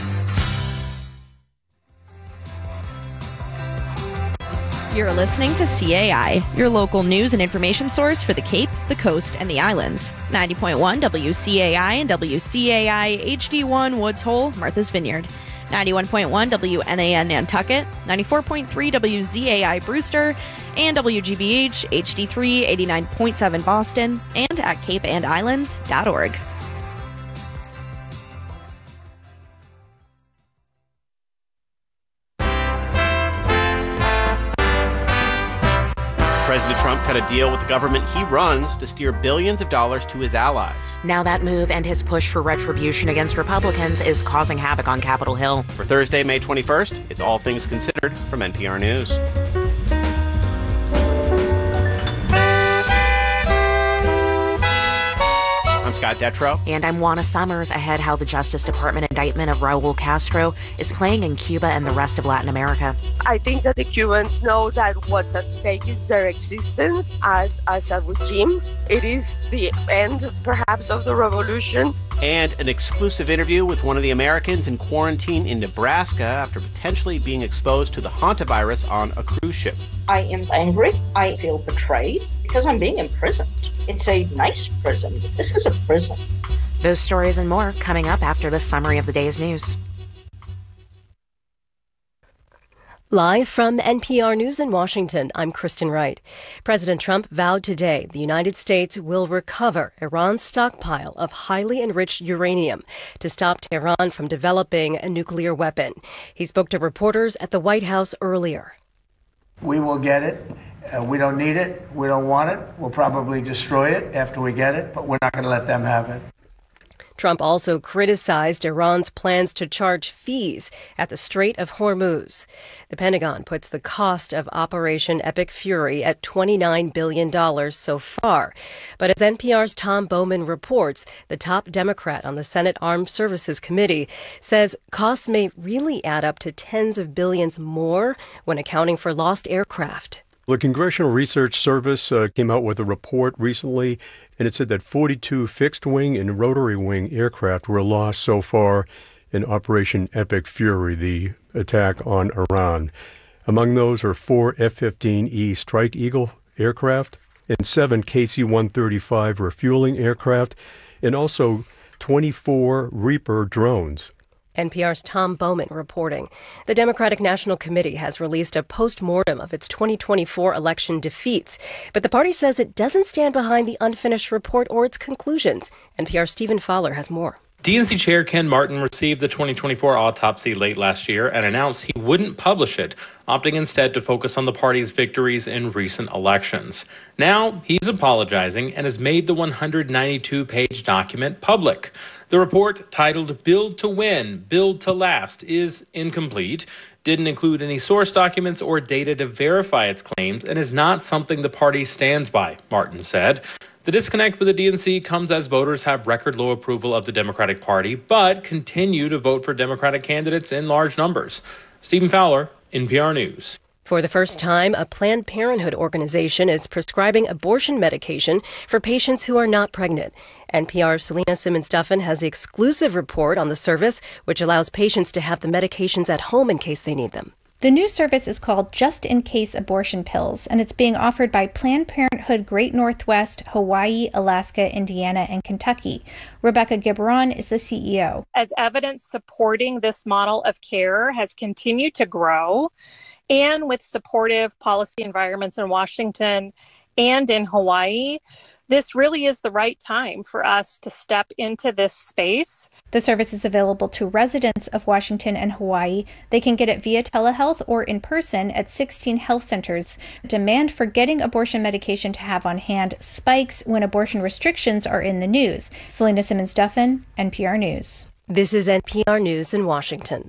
You're listening to C A I, your local news and information source for the Cape, the Coast, and the Islands. ninety point one W C A I and W C A I H D one Woods Hole, Martha's Vineyard. ninety-one point one W N A N Nantucket, ninety-four point three W Z A I Brewster, and W G B H H D three eighty-nine point seven Boston, and at cape and islands dot org. President Trump cut a deal with the government he runs to steer billions of dollars to his allies. Now that move and his push for retribution against Republicans is causing havoc on Capitol Hill. For Thursday, May twenty-first, it's All Things Considered from N P R News. I'm Scott Detrow. And I'm Juana Summers. Ahead, how the Justice Department indictment of Raul Castro is playing in Cuba and the rest of Latin America. I think that the Cubans know that what's at stake is their existence as, as a regime. It is the end, perhaps, of the revolution. And an exclusive interview with one of the Americans in quarantine in Nebraska after potentially being exposed to the hantavirus on a cruise ship. I am angry. I feel betrayed because I'm being imprisoned. It's a nice prison, but this is a prison. Those stories and more coming up after this summary of the day's news. Live from N P R News in Washington, I'm Kristen Wright. President Trump vowed today the United States will recover Iran's stockpile of highly enriched uranium to stop Tehran from developing a nuclear weapon. He spoke to reporters at the White House earlier. We will get it. Uh, we don't need it. We don't want it. We'll probably destroy it after we get it, but we're not going to let them have it. Trump also criticized Iran's plans to charge fees at the Strait of Hormuz. The Pentagon puts the cost of Operation Epic Fury at twenty-nine billion dollars so far. But as N P R's Tom Bowman reports, the top Democrat on the Senate Armed Services Committee says costs may really add up to tens of billions more when accounting for lost aircraft. The Congressional Research Service uh, came out with a report recently, and it said that forty-two fixed-wing and rotary-wing aircraft were lost so far in Operation Epic Fury, the attack on Iran. Among those are four F fifteen E Strike Eagle aircraft and seven K C one thirty-five refueling aircraft, and also twenty-four Reaper drones. N P R's Tom Bowman reporting. The Democratic National Committee has released a post-mortem of its twenty twenty-four election defeats, but the party says it doesn't stand behind the unfinished report or its conclusions. N P R's Stephen Fowler has more. D N C Chair Ken Martin received the twenty twenty-four autopsy late last year and announced he wouldn't publish it, opting instead to focus on the party's victories in recent elections. Now, he's apologizing and has made the one hundred ninety-two page document public. The report, titled Build to Win, Build to Last, is incomplete, didn't include any source documents or data to verify its claims, and is not something the party stands by, Martin said. The disconnect with the D N C comes as voters have record low approval of the Democratic Party, but continue to vote for Democratic candidates in large numbers. Stephen Fowler, N P R News. For the first time, a Planned Parenthood organization is prescribing abortion medication for patients who are not pregnant. N P R's Selena Simmons-Duffin has the exclusive report on the service, which allows patients to have the medications at home in case they need them. The new service is called Just In Case Abortion Pills, and it's being offered by Planned Parenthood Great Northwest, Hawaii, Alaska, Indiana, and Kentucky. Rebecca Gibberon is the C E O. As evidence supporting this model of care has continued to grow, and with supportive policy environments in Washington and in Hawaii, this really is the right time for us to step into this space. The service is available to residents of Washington and Hawaii. They can get it via telehealth or in person at sixteen health centers. Demand for getting abortion medication to have on hand spikes when abortion restrictions are in the news. Selena Simmons-Duffin, N P R News. This is N P R News in Washington.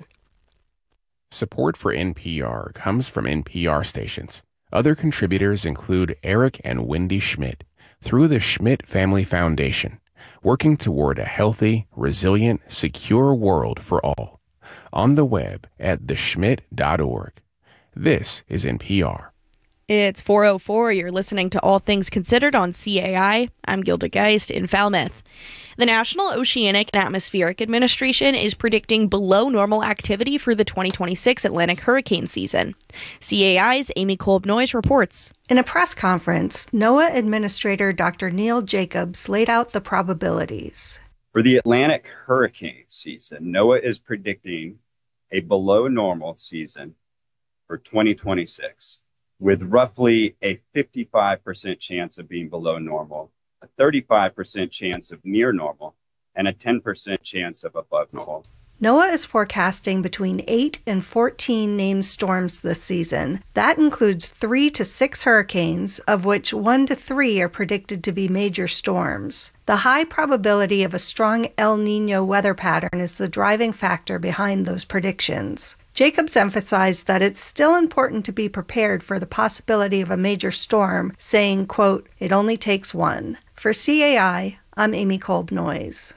Support for N P R comes from N P R stations. Other contributors include Eric and Wendy Schmidt through the Schmidt Family Foundation, working toward a healthy, resilient, secure world for all. On the web at the schmidt dot org. This is N P R. It's four oh four. You're listening to All Things Considered on C A I. I'm Gilda Geist in Falmouth. The National Oceanic and Atmospheric Administration is predicting below normal activity for the twenty twenty-six Atlantic hurricane season. C A I's Amy Kolb-Noyes reports. In a press conference, NOAA Administrator Doctor Neil Jacobs laid out the probabilities. For the Atlantic hurricane season, NOAA is predicting a below normal season for twenty twenty-six, with roughly a fifty-five percent chance of being below normal, a thirty-five percent chance of near normal, and a ten percent chance of above normal. NOAA is forecasting between eight and fourteen named storms this season. That includes three to six hurricanes, of which one to three are predicted to be major storms. The high probability of a strong El Niño weather pattern is the driving factor behind those predictions. Jacobs emphasized that it's still important to be prepared for the possibility of a major storm, saying, quote, "It only takes one." For C A I, I'm Amy Kolb-Noyes.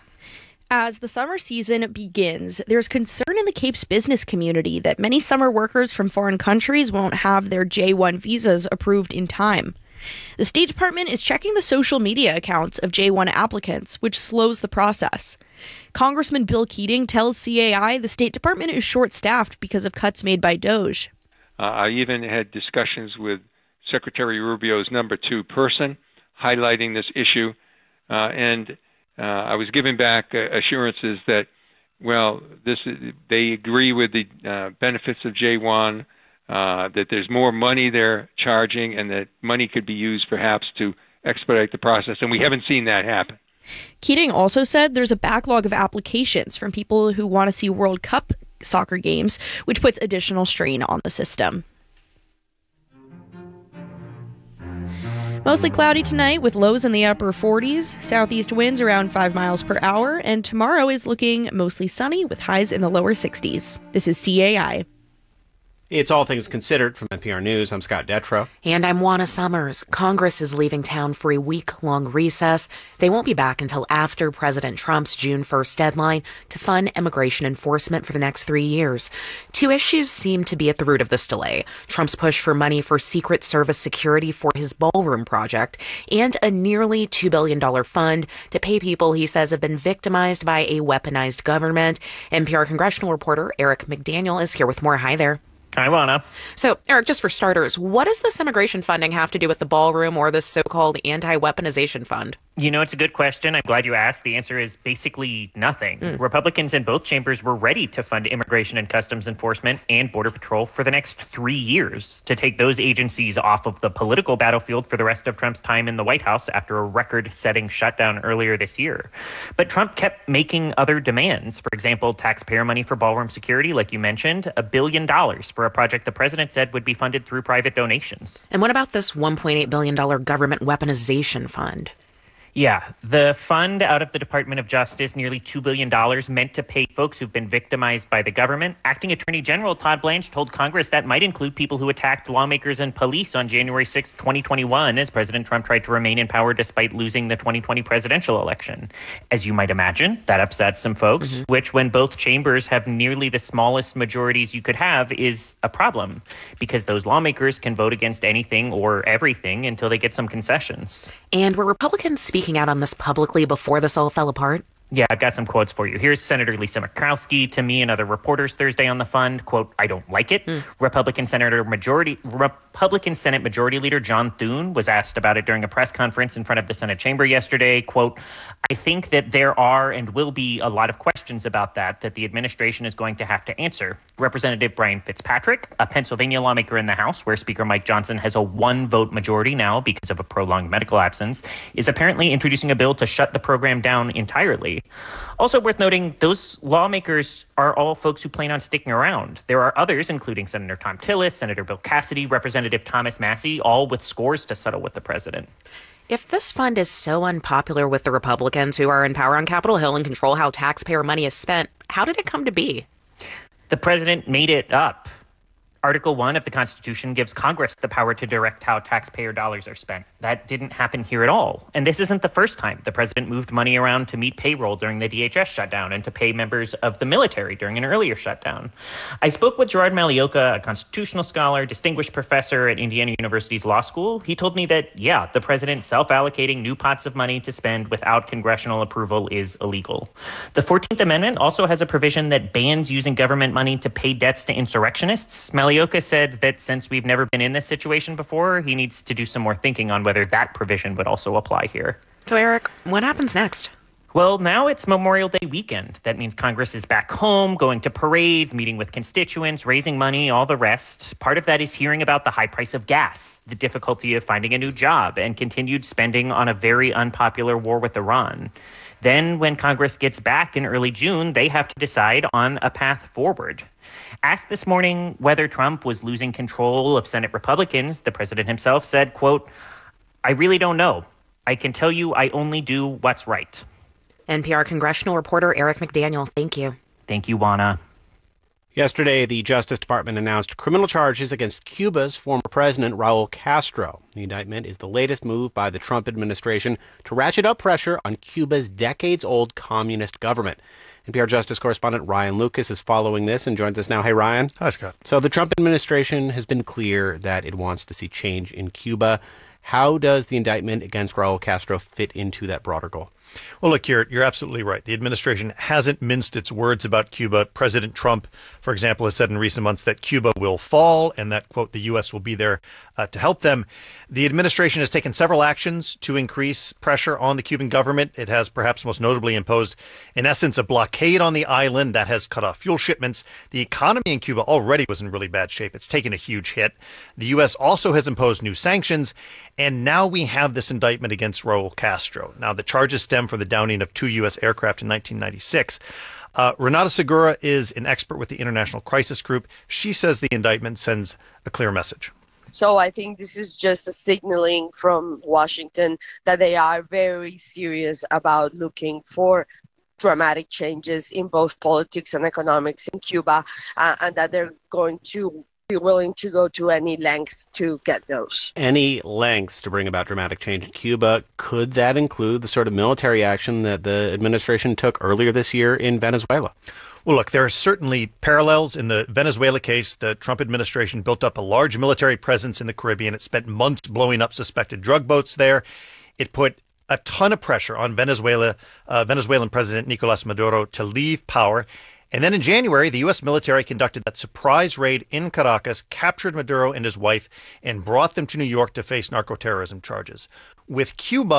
As the summer season begins, there's concern in the Cape's business community that many summer workers from foreign countries won't have their J one visas approved in time. The State Department is checking the social media accounts of J one applicants, which slows the process. Congressman Bill Keating tells C A I the State Department is short-staffed because of cuts made by DOJ. Uh, I even had discussions with Secretary Rubio's number two person highlighting this issue, uh, and uh, I was given back uh, assurances that, well, this is, they agree with the uh, benefits of J one, uh, that there's more money they're charging, and that money could be used perhaps to expedite the process, and we haven't seen that happen. Keating also said there's a backlog of applications from people who want to see World Cup soccer games, which puts additional strain on the system. Mostly cloudy tonight with lows in the upper forties, southeast winds around five miles per hour, and tomorrow is looking mostly sunny with highs in the lower sixties. This is C A I. It's All Things Considered from N P R News. I'm Scott Detrow. And I'm Juana Summers. Congress is leaving town for a week-long recess. They won't be back until after President Trump's June first deadline to fund immigration enforcement for the next three years. Two issues seem to be at the root of this delay. Trump's push for money for Secret Service security for his ballroom project and a nearly two billion dollars fund to pay people he says have been victimized by a weaponized government. N P R congressional reporter Eric McDaniel is here with more. Hi there. I wanna. So, Eric, just for starters, what does this immigration funding have to do with the ballroom or this so-called anti-weaponization fund? You know, it's a good question. I'm glad you asked. The answer is basically nothing. Mm. Republicans in both chambers were ready to fund immigration and customs enforcement and Border Patrol for the next three years to take those agencies off of the political battlefield for the rest of Trump's time in the White House after a record-setting shutdown earlier this year. But Trump kept making other demands. For example, taxpayer money for ballroom security, like you mentioned, a billion dollars for a project the president said would be funded through private donations. And what about this one point eight billion dollars government weaponization fund? Yeah, the fund out of the Department of Justice, nearly two billion dollars, meant to pay folks who've been victimized by the government. Acting Attorney General Todd Blanche told Congress that might include people who attacked lawmakers and police on January sixth, twenty twenty-one, as President Trump tried to remain in power despite losing the twenty twenty presidential election. As you might imagine, that upsets some folks, mm-hmm. which, when both chambers have nearly the smallest majorities you could have, is a problem, because those lawmakers can vote against anything or everything until they get some concessions. And were Republicans speaking out on this publicly before this all fell apart? Yeah, I've got some quotes for you. Here's Senator Lisa Murkowski to me and other reporters Thursday on the fund. Quote, "I don't like it." Mm. Republican Senator Majority Republican Senate Majority Leader John Thune was asked about it during a press conference in front of the Senate chamber yesterday. Quote, "I think that there are and will be a lot of questions about that that the administration is going to have to answer." Representative Brian Fitzpatrick, a Pennsylvania lawmaker in the House, where Speaker Mike Johnson has a one-vote majority now because of a prolonged medical absence, is apparently introducing a bill to shut the program down entirely. Also worth noting, those lawmakers are all folks who plan on sticking around. There are others, including Senator Thom Tillis, Senator Bill Cassidy, Representative Thomas Massie, all with scores to settle with the president. If this fund is so unpopular with the Republicans who are in power on Capitol Hill and control how taxpayer money is spent, how did it come to be? The president made it up. Article one of the Constitution gives Congress the power to direct how taxpayer dollars are spent. That didn't happen here at all. And this isn't the first time the president moved money around to meet payroll during the D H S shutdown and to pay members of the military during an earlier shutdown. I spoke with Gerard Malioka, a constitutional scholar, distinguished professor at Indiana University's law school. He told me that, yeah, the president self-allocating new pots of money to spend without congressional approval is illegal. The fourteenth Amendment also has a provision that bans using government money to pay debts to insurrectionists. Malioka said that since we've never been in this situation before, he needs to do some more thinking on whether that provision would also apply here. So, Eric, what happens next? Well, now it's Memorial Day weekend. That means Congress is back home, going to parades, meeting with constituents, raising money, all the rest. Part of that is hearing about the high price of gas, the difficulty of finding a new job, and continued spending on a very unpopular war with Iran. Then, when Congress gets back in early June, they have to decide on a path forward. Asked this morning whether Trump was losing control of Senate Republicans, the president himself said, quote, "I really don't know. I can tell you I only do what's right." N P R congressional reporter Eric McDaniel, thank you. Thank you, Juana. Yesterday, the Justice Department announced criminal charges against Cuba's former president, Raul Castro. The indictment is the latest move by the Trump administration to ratchet up pressure on Cuba's decades-old communist government. N P R Justice correspondent Ryan Lucas is following this and joins us now. Hey, Ryan. Hi, Scott. So the Trump administration has been clear that it wants to see change in Cuba. How does the indictment against Raul Castro fit into that broader goal? Well, look, you're, you're absolutely right. The administration hasn't minced its words about Cuba. President Trump, for example, has said in recent months that Cuba will fall and that, quote, the U S will be there uh, to help them. The administration has taken several actions to increase pressure on the Cuban government. It has perhaps most notably imposed, in essence, a blockade on the island that has cut off fuel shipments. The economy in Cuba already was in really bad shape. It's taken a huge hit. The U S also has imposed new sanctions. And now we have this indictment against Raul Castro. Now, the charges stem from the downing of two U S aircraft in nineteen ninety-six. Uh, Renata Segura is an expert with the International Crisis Group. She says the indictment sends a clear message. So I think this is just a signaling from Washington that they are very serious about looking for dramatic changes in both politics and economics in Cuba, uh, and that they're going to be willing to go to any length to get those. Any lengths to bring about dramatic change in Cuba. Could that include the sort of military action that the administration took earlier this year in Venezuela? Well, look, there are certainly parallels. In the Venezuela case, the Trump administration built up a large military presence in the Caribbean. It spent months blowing up suspected drug boats there. It put a ton of pressure on Venezuela, uh, Venezuelan President Nicolas Maduro to leave power. And then in January, the U S military conducted that surprise raid in Caracas, captured Maduro and his wife, and brought them to New York to face narco-terrorism charges. With Cuba,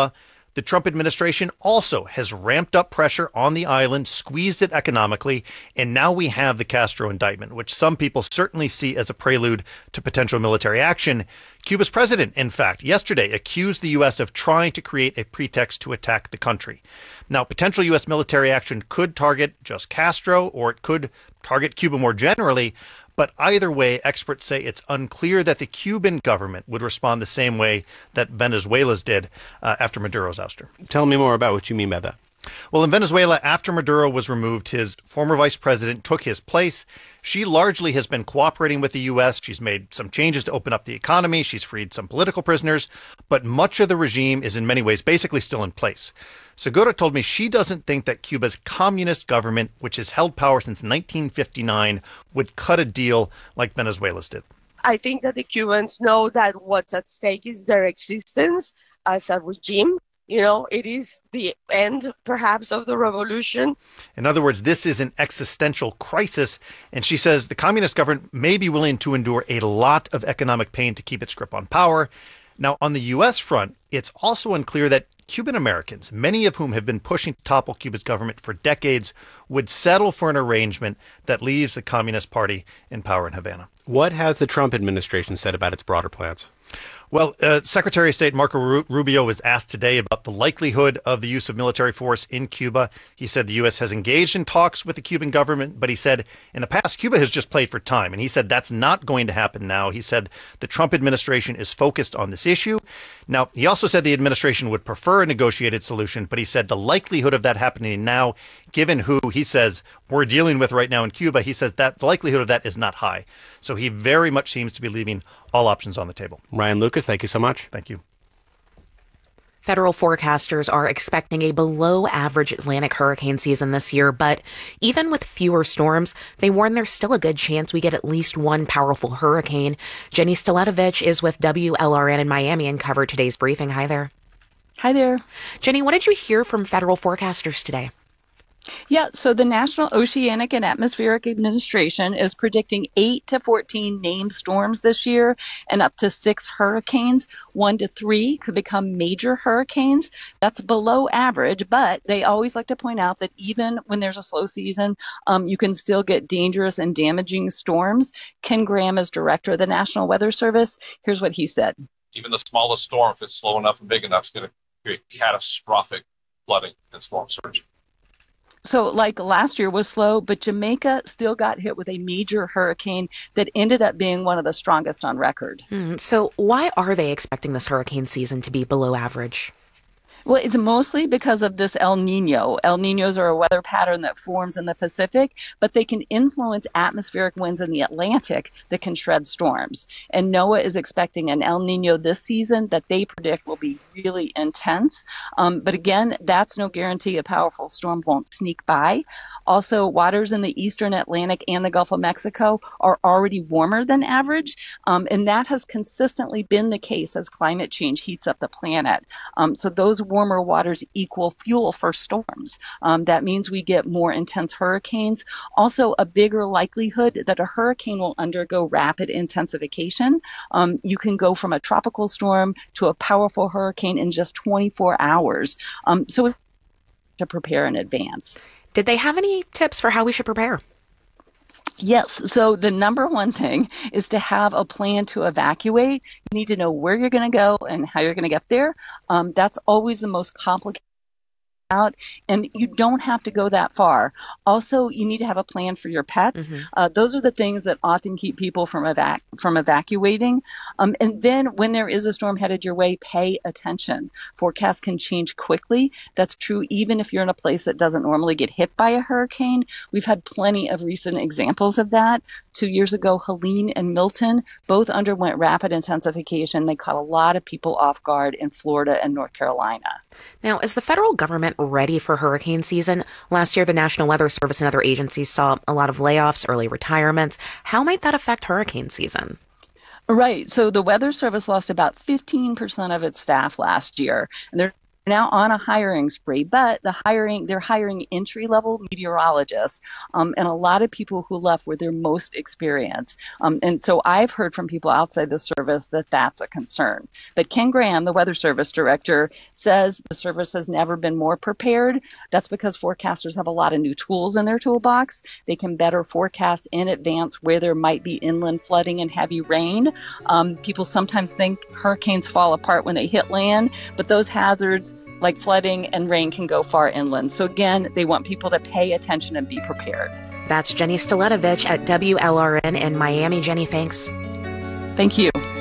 The Trump administration also has ramped up pressure on the island, squeezed it economically, and now we have the Castro indictment, which some people certainly see as a prelude to potential military action. Cuba's president, in fact, yesterday accused the U S of trying to create a pretext to attack the country. Now, potential U S military action could target just Castro, or it could target Cuba more generally. But either way, experts say it's unclear that the Cuban government would respond the same way that Venezuela's did uh, after Maduro's ouster. Tell me more about what you mean by that. Well, in Venezuela, after Maduro was removed, his former vice president took his place. She largely has been cooperating with the U S. She's made some changes to open up the economy. She's freed some political prisoners. But much of the regime is in many ways basically still in place. Segura told me she doesn't think that Cuba's communist government, which has held power since nineteen fifty-nine, would cut a deal like Venezuela's did. I think that the Cubans know that what's at stake is their existence as a regime. You know, it is the end, perhaps, of the revolution. In other words, this is an existential crisis. And she says the communist government may be willing to endure a lot of economic pain to keep its grip on power. Now, on the U S front, it's also unclear that Cuban Americans, many of whom have been pushing to topple Cuba's government for decades, would settle for an arrangement that leaves the Communist Party in power in Havana. What has the Trump administration said about its broader plans? Well, uh, Secretary of State Marco Rubio was asked today about the likelihood of the use of military force in Cuba. He said the U S has engaged in talks with the Cuban government, but he said in the past, Cuba has just played for time. And he said that's not going to happen now. He said the Trump administration is focused on this issue. Now, he also said the administration would prefer a negotiated solution, but he said the likelihood of that happening now, given who he says we're dealing with right now in Cuba, he says that the likelihood of that is not high. So he very much seems to be leaving all options on the table. Ryan Lucas, thank you so much. Thank you. Federal forecasters are expecting a below-average Atlantic hurricane season this year, but even with fewer storms, they warn there's still a good chance we get at least one powerful hurricane. Jenny Staletovich is with W L R N in Miami and covered today's briefing. Hi there. Hi there. Jenny, what did you hear from federal forecasters today? Yeah, so the National Oceanic and Atmospheric Administration is predicting eight to fourteen named storms this year and up to six hurricanes. One to three could become major hurricanes. That's below average, but they always like to point out that even when there's a slow season, um, you can still get dangerous and damaging storms. Ken Graham is director of the National Weather Service. Here's what he said. Even the smallest storm, if it's slow enough and big enough, is going to create catastrophic flooding and storm surge. So like last year was slow, but Jamaica still got hit with a major hurricane that ended up being one of the strongest on record. Mm, so why are they expecting this hurricane season to be below average? Well, it's mostly because of this El Nino. El Ninos are a weather pattern that forms in the Pacific, but they can influence atmospheric winds in the Atlantic that can shred storms. And NOAA is expecting an El Nino this season that they predict will be really intense. Um, but again, that's no guarantee a powerful storm won't sneak by. Also, waters in the eastern Atlantic and the Gulf of Mexico are already warmer than average. Um, and that has consistently been the case as climate change heats up the planet. Um, so those warmer waters equal fuel for storms. Um, that means we get more intense hurricanes. Also, a bigger likelihood that a hurricane will undergo rapid intensification. Um, you can go from a tropical storm to a powerful hurricane in just twenty-four hours. Um, so to prepare in advance. Did they have any tips for how we should prepare? Yes. So the number one thing is to have a plan to evacuate. You need to know where you're going to go and how you're going to get there. Um, that's always the most complicated. Out, and you don't have to go that far. Also, you need to have a plan for your pets. Mm-hmm. Uh, those are the things that often keep people from evac- from evacuating. Um, and then when there is a storm headed your way, pay attention. Forecasts can change quickly. That's true even if you're in a place that doesn't normally get hit by a hurricane. We've had plenty of recent examples of that. Two years ago, Helene and Milton both underwent rapid intensification. They caught a lot of people off guard in Florida and North Carolina. Now, is the federal government ready for hurricane season? Last year, the National Weather Service and other agencies saw a lot of layoffs, early retirements. How might that affect hurricane season? Right. So the Weather Service lost about fifteen percent of its staff last year, and they're now on a hiring spree, but the hiring, they're hiring entry-level meteorologists, um, and a lot of people who left were their most experienced. Um, and so I've heard from people outside the service that that's a concern. But Ken Graham, the Weather Service director, says the service has never been more prepared. That's because forecasters have a lot of new tools in their toolbox. They can better forecast in advance where there might be inland flooding and heavy rain. Um, people sometimes think hurricanes fall apart when they hit land, but those hazards like flooding and rain can go far inland. So again, they want people to pay attention and be prepared. That's Jenny Staletovich at W L R N in Miami. Jenny, thanks. Thank you.